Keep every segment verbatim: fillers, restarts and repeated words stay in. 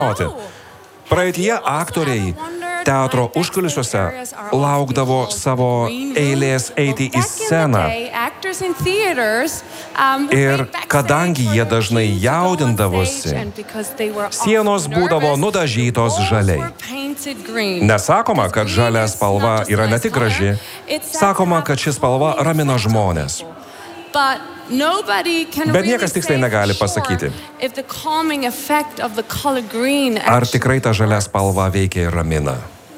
Praeitie aktoriai teatro užkulisiuose laukdavo savo eilės eiti į sceną. Ir kadangi jie dažnai jaudindavosi, sienos būdavo nudažytos žaliai. Nesakoma, kad žalia spalva yra ne tik graži, sakoma, kad ši spalva ramina žmones. Bet niekas tiksliai negali pasakyti, ar tikrai ta žalia spalva veikia ir ramina.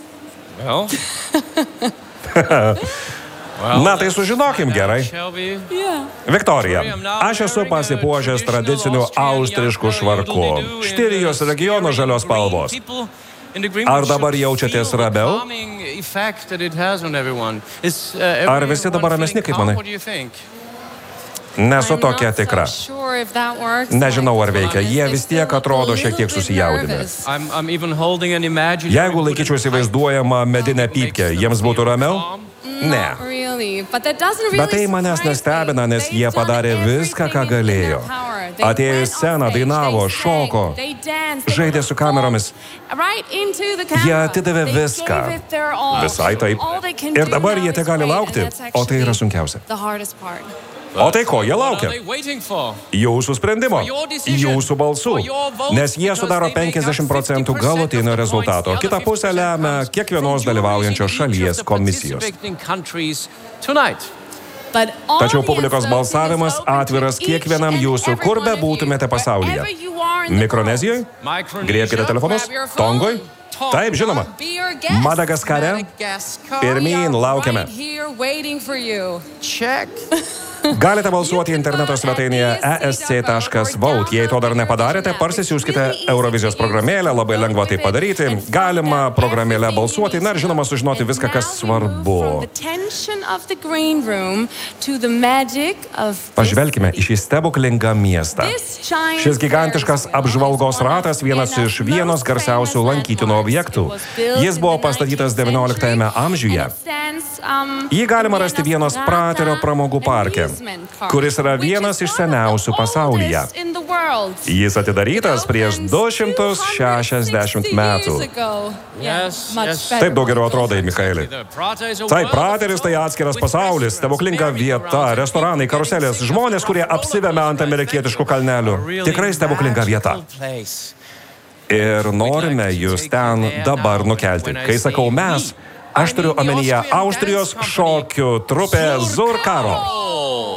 Na, tai sužinokim gerai. Viktorija, aš esu pasipuošęs tradiciniu austrišku švarku. Štirijos regiono žalios spalvos. Ar dabar jaučiatės ramiau? Ar visi dabar ramesni, kaip manai? Nesu tokia tikra. Nežinau, ar veikia. Jie vis tiek atrodo šiek tiek susijaudinę. Jeigu laikyčiausi vaizduojama medinę pypkę, jiems būtų ramiau? Ne. Bet tai manęs nestebina, nes jie padarė viską, ką galėjo. Atėjo į sceną, dainavo, šoko, žaidė su kameromis. Jie atidavė viską. Visai taip. Ir dabar jie te gali laukti, o tai yra sunkiausia. O tai ko jie laukia? Jūsų sprendimo, jūsų balsų, nes jie sudaro penkiasdešimt procentų galutinio rezultato. Kita pusė lemia kiekvienos dalyvaujančios šalies komisijos. Tačiau publikos balsavimas atviras kiekvienam jūsų, kur be būtumėte pasaulyje. Mikronezijoje? Griebkite telefonus? Tongoj? Taip, žinoma. Madagaskare? Pirmyn laukiame. Galite balsuoti interneto svetainėje e s c taškas vote. Jei to dar nepadarėte, parsisiųskite Eurovizijos programėlę, labai lengva tai padaryti. Galima programėlę balsuoti, na ir žinoma sužinoti viską, kas svarbu. Pažvelkime į šį stebuklingą miestą. Šis gigantiškas apžvalgos ratas vienas iš vienos garsiausių lankytinų objektų. Jis buvo pastatytas devynioliktajame amžiuje. Jį galima rasti vienos Praterio pramogų parke, kuris yra vienas iš seniausių pasaulyje. Jis atidarytas prieš du šimtus šešiasdešimt metų. Taip daug geriau atrodai, Mikaeli. Taip, Prateris tai atskiras pasaulis, stebuklinga vieta, restoranai, karuselės, žmonės, kurie apsivemia ant amerikietiškų kalnelių. Tikrai stebuklinga vieta. Ir norime jūs ten dabar nukelti. Kai sakau mes, aš turiu omenyje Austrijos šokių trupė Zurkaro.